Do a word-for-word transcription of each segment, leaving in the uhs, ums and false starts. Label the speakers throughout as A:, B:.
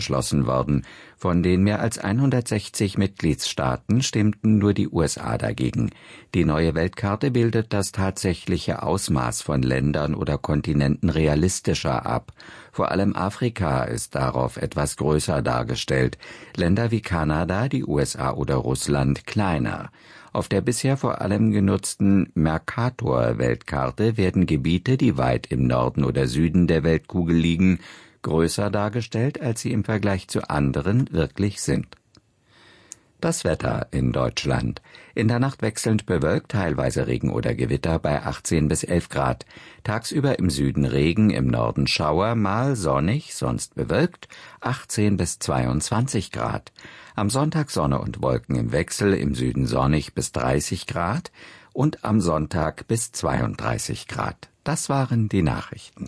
A: beschlossen worden. Von den mehr als hundertsechzig Mitgliedstaaten stimmten nur die U S A dagegen. Die neue Weltkarte bildet das tatsächliche Ausmaß von Ländern oder Kontinenten realistischer ab. Vor allem Afrika ist darauf etwas größer dargestellt. Länder wie Kanada, die U S A oder Russland kleiner. Auf der bisher vor allem genutzten Mercator-Weltkarte werden Gebiete, die weit im Norden oder Süden der Weltkugel liegen, größer dargestellt, als sie im Vergleich zu anderen wirklich sind. Das Wetter in Deutschland. In der Nacht wechselnd bewölkt, teilweise Regen oder Gewitter bei achtzehn bis elf Grad. Tagsüber im Süden Regen, im Norden Schauer, mal sonnig, sonst bewölkt, achtzehn bis zweiundzwanzig Grad. Am Sonntag Sonne und Wolken im Wechsel, im Süden sonnig bis dreißig Grad und am Sonntag bis zweiunddreißig Grad. Das waren die Nachrichten.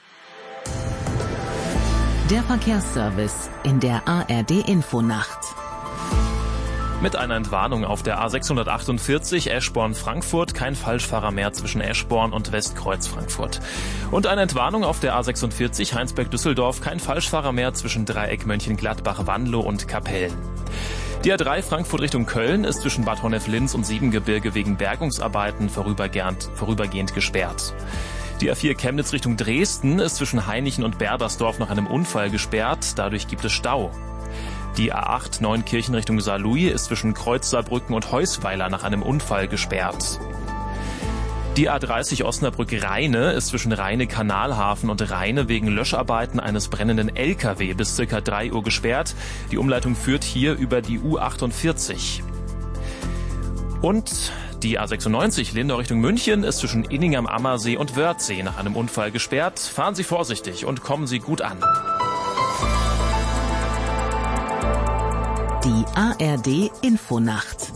B: Der Verkehrsservice in der A R D-Infonacht.
C: Mit einer Entwarnung auf der A sechshundertachtundvierzig Eschborn-Frankfurt, kein Falschfahrer mehr zwischen Eschborn und Westkreuz-Frankfurt. Und eine Entwarnung auf der A sechsundvierzig Heinsberg-Düsseldorf, kein Falschfahrer mehr zwischen Dreieck Mönchengladbach-Wanlo und Kapellen. Die A drei Frankfurt Richtung Köln ist zwischen Bad Honnef-Linz und Siebengebirge wegen Bergungsarbeiten vorübergehend, vorübergehend gesperrt. Die A vier Chemnitz Richtung Dresden ist zwischen Hainichen und Berbersdorf nach einem Unfall gesperrt, dadurch gibt es Stau. Die A acht Neunkirchen Richtung Saarlouis ist zwischen Kreuz Saarbrücken und Heusweiler nach einem Unfall gesperrt. Die A dreißig Osnabrück-Rheine ist zwischen Rheine-Kanalhafen und Rheine wegen Löscharbeiten eines brennenden L K W bis circa drei Uhr gesperrt. Die Umleitung führt hier über die U achtundvierzig. Und die A sechsundneunzig Lindau Richtung München ist zwischen Inning am Ammersee und Wörthsee nach einem Unfall gesperrt. Fahren Sie vorsichtig und kommen Sie gut an.
B: Die A R D-Infonacht.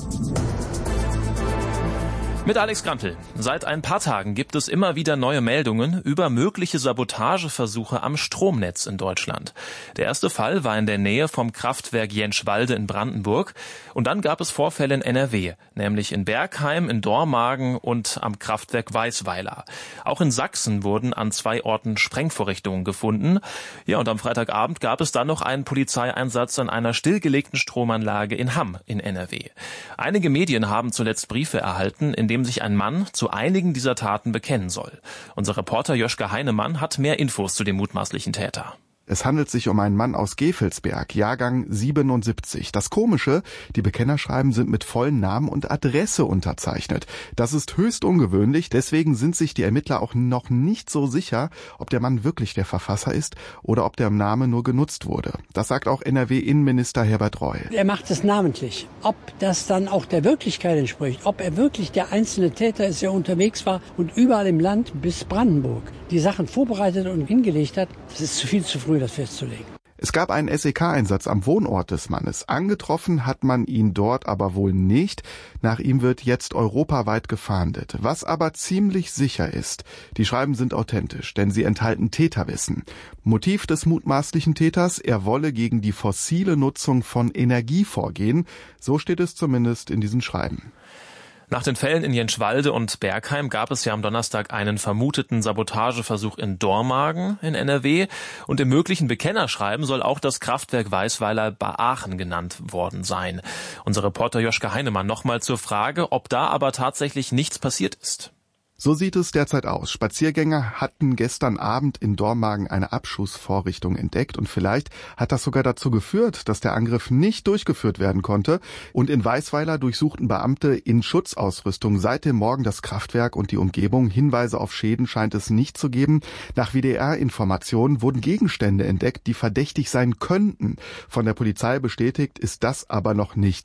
C: Mit Alex Grampel. Seit ein paar Tagen gibt es immer wieder neue Meldungen über mögliche Sabotageversuche am Stromnetz in Deutschland. Der erste Fall war in der Nähe vom Kraftwerk Jenschwalde in Brandenburg. Und dann gab es Vorfälle in N R W, nämlich in Bergheim, in Dormagen und am Kraftwerk Weisweiler. Auch in Sachsen wurden an zwei Orten Sprengvorrichtungen gefunden. Ja, und am Freitagabend gab es dann noch einen Polizeieinsatz an einer stillgelegten Stromanlage in Hamm in N R W. Einige Medien haben zuletzt Briefe erhalten, in dem sich ein Mann zu einigen dieser Taten bekennen soll. Unser Reporter Joschka Heinemann hat mehr Infos zu dem mutmaßlichen Täter.
D: Es handelt sich um einen Mann aus Gevelsberg, Jahrgang siebenundsiebzig. Das Komische, die Bekennerschreiben sind mit vollen Namen und Adresse unterzeichnet. Das ist höchst ungewöhnlich, deswegen sind sich die Ermittler auch noch nicht so sicher, ob der Mann wirklich der Verfasser ist oder ob der Name nur genutzt wurde. Das sagt auch N R W-Innenminister Herbert Reul.
E: Er macht es namentlich. Ob das dann auch der Wirklichkeit entspricht, ob er wirklich der einzelne Täter ist, der unterwegs war und überall im Land bis Brandenburg die Sachen vorbereitet und hingelegt hat, das ist zu viel zu früh, das festzulegen.
D: Es gab einen S E K-Einsatz am Wohnort des Mannes. Angetroffen hat man ihn dort aber wohl nicht. Nach ihm wird jetzt europaweit gefahndet. Was aber ziemlich sicher ist, die Schreiben sind authentisch, denn sie enthalten Täterwissen. Motiv des mutmaßlichen Täters, er wolle gegen die fossile Nutzung von Energie vorgehen. So steht es zumindest in diesen Schreiben.
C: Nach den Fällen in Jenschwalde und Bergheim gab es ja am Donnerstag einen vermuteten Sabotageversuch in Dormagen in N R W. Und im möglichen Bekennerschreiben soll auch das Kraftwerk Weisweiler bei Aachen genannt worden sein. Unser Reporter Joschka Heinemann nochmal zur Frage, ob da aber tatsächlich nichts passiert ist.
D: So sieht es derzeit aus. Spaziergänger hatten gestern Abend in Dormagen eine Abschussvorrichtung entdeckt und vielleicht hat das sogar dazu geführt, dass der Angriff nicht durchgeführt werden konnte. Und in Weisweiler durchsuchten Beamte in Schutzausrüstung seit dem Morgen das Kraftwerk und die Umgebung. Hinweise auf Schäden scheint es nicht zu geben. Nach W D R-Informationen wurden Gegenstände entdeckt, die verdächtig sein könnten. Von der Polizei bestätigt ist das aber noch nicht.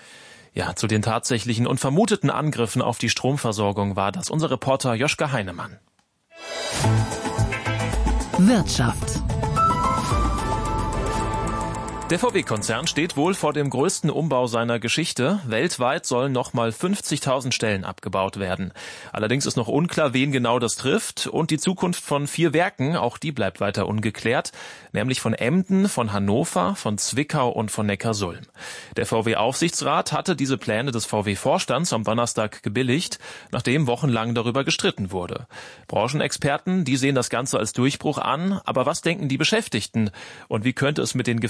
C: Ja, zu den tatsächlichen und vermuteten Angriffen auf die Stromversorgung war das unser Reporter Joschka Heinemann.
B: Wirtschaft.
C: Der V W-Konzern steht wohl vor dem größten Umbau seiner Geschichte. Weltweit sollen nochmal fünfzigtausend Stellen abgebaut werden. Allerdings ist noch unklar, wen genau das trifft. Und die Zukunft von vier Werken, auch die bleibt weiter ungeklärt. Nämlich von Emden, von Hannover, von Zwickau und von Neckarsulm. Der V W-Aufsichtsrat hatte diese Pläne des V W-Vorstands am Donnerstag gebilligt, nachdem wochenlang darüber gestritten wurde. Branchenexperten, die sehen das Ganze als Durchbruch an. Aber was denken die Beschäftigten? Und wie könnte es mit den